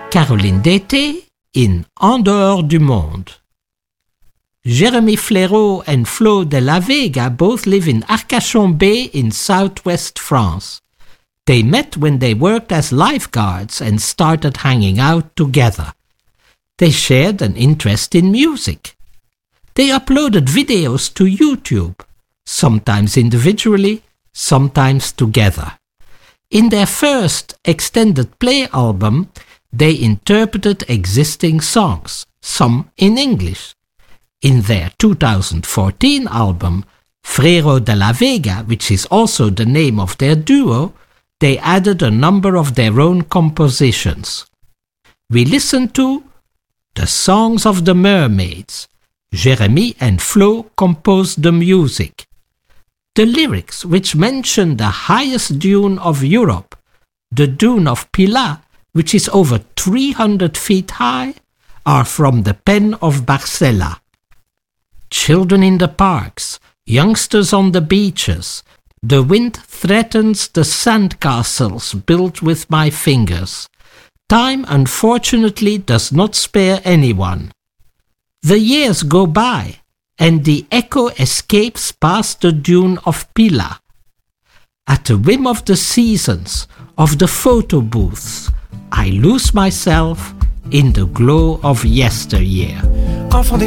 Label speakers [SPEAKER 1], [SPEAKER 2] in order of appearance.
[SPEAKER 1] Caroline d'été in En dehors du monde. Jérémy Fleurot and Flo de la Vega both live in Arcachon Bay in southwest France. They met when they worked as lifeguards and started hanging out together. They shared an interest in music. They uploaded videos to YouTube, sometimes individually, sometimes together. In their first extended play album, they interpreted existing songs, some in English. In their 2014 album, Frero de la Vega, which is also the name of their duo, they added a number of their own compositions. We listened to The Songs of the Mermaids. Jérémy and Flo composed the music. The lyrics, which mention the highest dune of Europe, the dune of Pilat, which is over 300 feet high, are from the pen of Barcella. Children in the parks, youngsters on the beaches, the wind threatens the sandcastles built with my fingers. Time, unfortunately, does not spare anyone. The years go by, and the echo escapes past the dune of Pilat. At the whim of the seasons, of the photo booths, I lose myself in the glow of yesteryear.
[SPEAKER 2] Enfant des